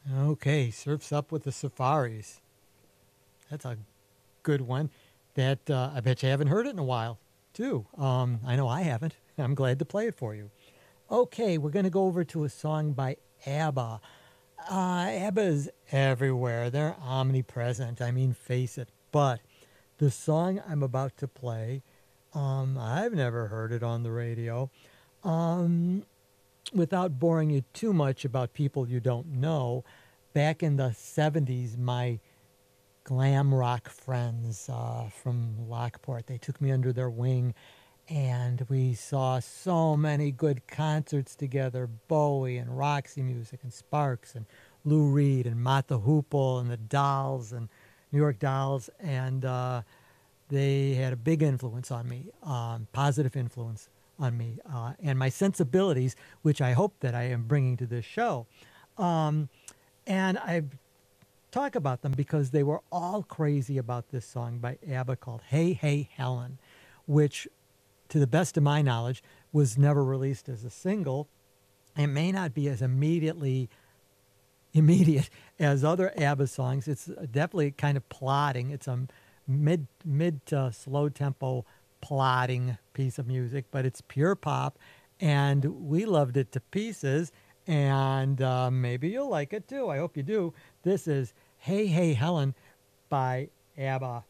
Okay, Surfs Up with the Safaris. That's a good one. That I bet you haven't heard it in a while, too. I know I haven't. I'm glad to play it for you. Okay, we're going to go over to a song by ABBA. ABBA is everywhere. They're omnipresent. I mean, face it. But the song I'm about to play, I've never heard it on the radio. Um, Without boring you too much about people you don't know, back in the 70s, my glam rock friends from Lockport, they took me under their wing and we saw so many good concerts together. Bowie and Roxy Music and Sparks and Lou Reed and Mott the Hoople and the Dolls and New York Dolls. And they had a big influence on me, positive influence on me, and my sensibilities, which I hope that I am bringing to this show. Um, and I talk about them because they were all crazy about this song by ABBA called Hey Hey Helen, which, to the best of my knowledge, was never released as a single. It may not be as immediate as other ABBA songs. It's definitely kind of plodding. It's a mid to slow tempo plodding piece of music, but it's pure pop, and we loved it to pieces. And maybe you'll like it too. I hope you do. This is Hey Hey Helen by ABBA.